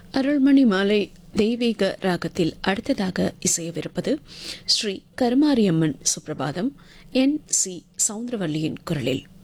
அருள்மணி மாலை தெய்வீக ராகத்தில் அடுத்ததாக இசையவிருப்பது ஸ்ரீ கருமாரியம்மன் சுப்ரபாதம், என் சி சவுந்தரவல்லியின் குரலில்.